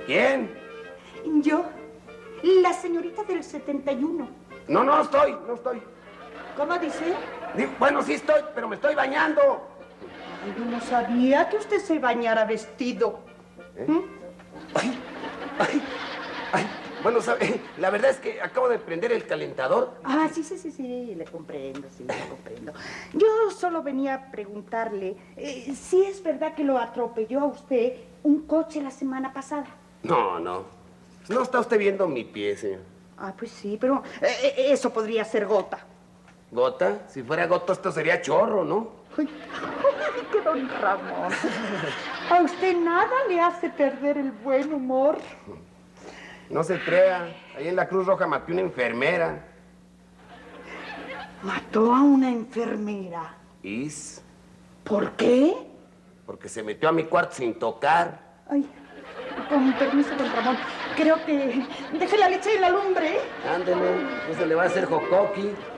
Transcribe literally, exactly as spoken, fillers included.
¿Quién? Yo, la señorita del setenta y uno. No, no estoy, no estoy. ¿Cómo dice? Bueno, sí estoy, pero me estoy bañando. Ay, yo no sabía que usted se bañara vestido. ¿Eh? ¿Mm? Ay, ay, ay. Bueno, ¿sabe? La verdad es que acabo de prender el calentador. Ah, sí, sí, sí, sí, le comprendo, sí, le comprendo. Yo solo venía a preguntarle eh, si es verdad que lo atropelló a usted un coche la semana pasada. No, no. No está usted viendo mi pie, señor. Ah, pues sí, pero eh, eso podría ser gota. ¿Gota? Si fuera gota, esto sería chorro, ¿no? Ay, ay, qué don Ramón. A usted nada le hace perder el buen humor. No se crea. Ahí en la Cruz Roja maté una enfermera. ¿Mató a una enfermera? ¿Is? ¿Por qué? Porque se metió a mi cuarto sin tocar. Ay, con permiso, don Ramón. Creo que... Deje la leche en la lumbre. Ándele, no se le va a hacer jocoqui.